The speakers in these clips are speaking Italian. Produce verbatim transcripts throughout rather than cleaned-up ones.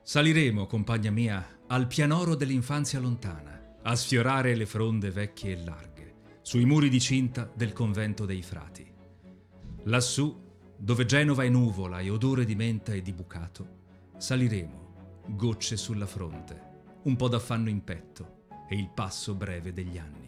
Saliremo, compagna mia, al pianoro dell'infanzia lontana, a sfiorare le fronde vecchie e larghe, sui muri di cinta del convento dei frati. Lassù, dove Genova è nuvola e odore di menta e di bucato, saliremo, gocce sulla fronte, un po' d'affanno in petto e il passo breve degli anni.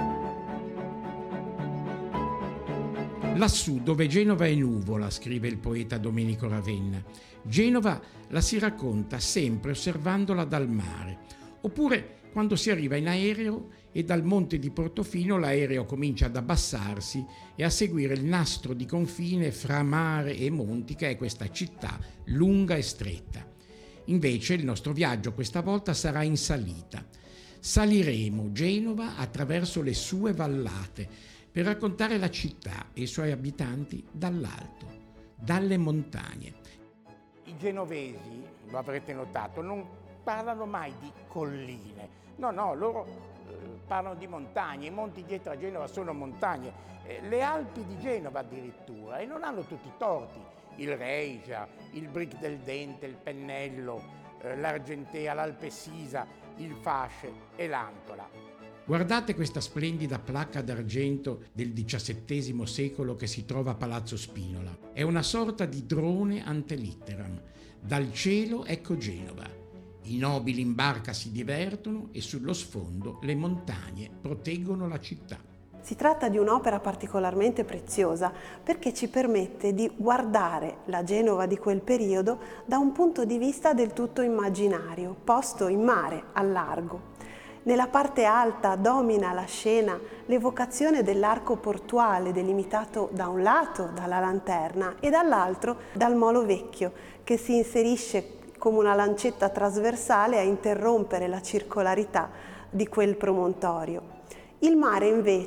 Lassù dove Genova è nuvola, scrive il poeta Domenico Ravenna. Genova la si racconta sempre osservandola dal mare, oppure quando si arriva in aereo e dal monte di Portofino l'aereo comincia ad abbassarsi e a seguire il nastro di confine fra mare e monti che è questa città lunga e stretta. Invece il nostro viaggio questa volta sarà in salita. Saliremo Genova attraverso le sue vallate per raccontare la città e i suoi abitanti dall'alto, dalle montagne. I genovesi, lo avrete notato, non parlano mai di colline. No, no, loro eh, parlano di montagne. I monti dietro a Genova sono montagne. Eh, le Alpi di Genova addirittura, e non hanno tutti i torti. Il Regia, il Bric del Dente, il Pennello, eh, l'Argentea, l'Alpe Sisa, il Fasce e l'Antola. Guardate questa splendida placca d'argento del diciassettesimo secolo che si trova a Palazzo Spinola. È una sorta di drone ante litteram. Dal cielo ecco Genova. I nobili in barca si divertono e sullo sfondo le montagne proteggono la città. Si tratta di un'opera particolarmente preziosa perché ci permette di guardare la Genova di quel periodo da un punto di vista del tutto immaginario, posto in mare, al largo. Nella parte alta domina la scena l'evocazione dell'arco portuale delimitato da un lato dalla lanterna e dall'altro dal molo vecchio che si inserisce come una lancetta trasversale a interrompere la circolarità di quel promontorio. Il mare invece